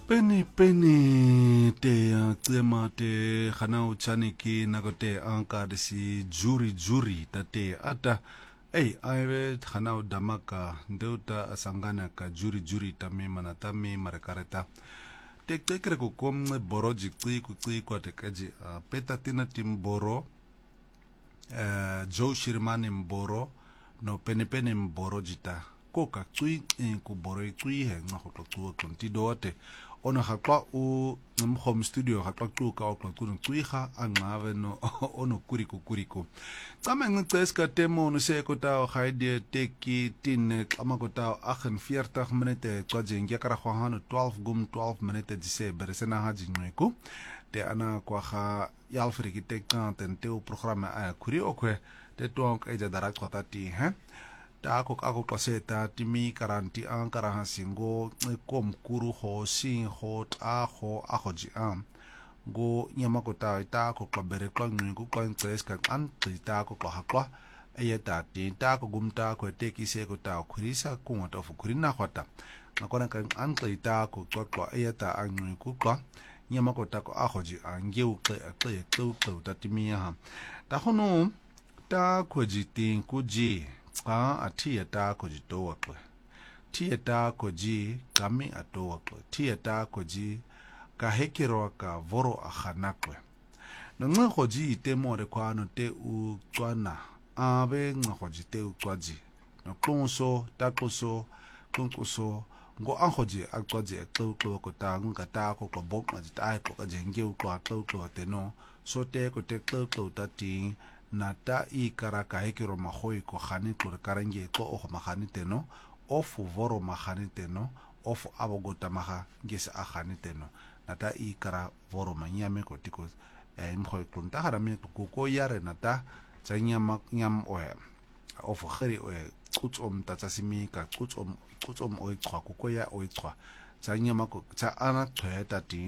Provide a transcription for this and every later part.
Peni te tsema te khana o chaniki na ko te anka de si juri ta te ata aive khana o damaka ndeuta asangana ka juri ta me mana ta me marakareta te krekre ko komne boro jikti ku tsi kwa te kaji peta tina tim boro Joe Shirmani mboro no pene mboro jita koka tsui ku boro tsui he nga ho tlo konti dote ona hakwa u home studio hakwa tu ka o tlo tsui ha angave no ono kuriko tsama ngceska temo no se ko ta haide teki tin kama ko ta 48 minute kwa jengia kara khwahano 12 minute dise beresena haji nweko te ana kwa ha yalfriki tekkan ten teu programa a kuri okwe te tuank eja darak kota ti he ta ako kaseta timi karanti an karaha singo kom kuru ho sin ho ta ho ahoji am go nyama ko ta ko klabere klang ngu ko ka an ta ko hakwa eyeta ti ta ko gumta ko teki se ko ta kurisa ko ngota fu kurina khota nakona ka an ta ko ko eyeta an ku ko nyama ko ta ko ahoji angeu kle ta timi ha ta hono ta ko jitin ku ji atia ta ko jito wakwe tia ta ko ji kami ato wakwe tia ta ko ji ka hekiro ka voro akhanakwe no nga ko ji te more kwa no te u tswana abe nga ko ji te u twaji no klonso ta kloso klonkoso ngo angoji akwaji eklo ko ta nga ta ko bok ma ta ko ka jenge u ko te no so te ko te klo ta ti nata I karaka hekiro mahoi ko khani tlore karange ko o mahani teno ofu voro mahani teno ofu abogota maha ngese a khani teno nata I kara voro manyame ko tiko mkhoi klunta harame ko yare nata tsanyama nyam o ofu khiri o kutsom tatsasimi ka kutsom o ichwa ko ya o ichwa tsanyama ko tsa ana thweta ti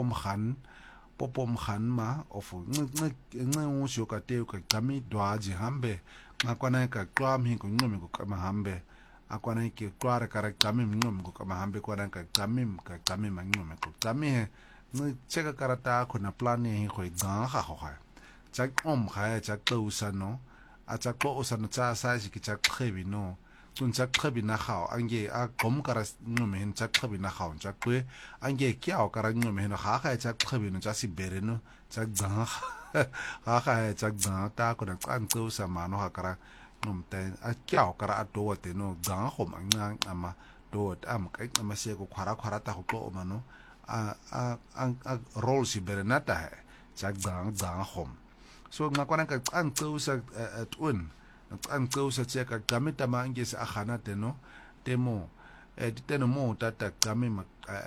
popom khan ma ofu nge ushoka te ka kami dwaji hambe akwana ka kwami ko ngome ko kama hambe akwana ke kwara kara kami ngome ko kama hambe kwana ka kami ma ngome ko kami he nge cheka karata ko na plan he ko ga ho ha chak kha chak to usano a chak ko usano cha sa ji ki chak khebi no tun chak khebi na khao ange a kom kara ngome hen chak khebi na khao chak kwe ange kyao kara ngome hen ha chak khebi no cha si bere no chak ga ha chak ga ta ko na kan tso sa ma no ha kara ngom te a kyao kara ato te no ga ho ma nga ama do am kai ama se ko khara ta ko ma no a role si bere na ta chak ga hom so nga kwana ka kan tso sa tun ang tso sa tseka gamit ama ngese a khana teno temo teno mo tata kami